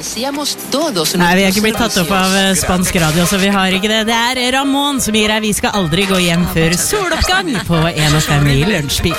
hacíamos todos. Nei, vi ikke blitt tatt opp av spansk radio, så vi har ikke det. Det Ramón som gir deg Vi skal aldri gå hjem før soloppgang på 1,5 i Lunsjpik.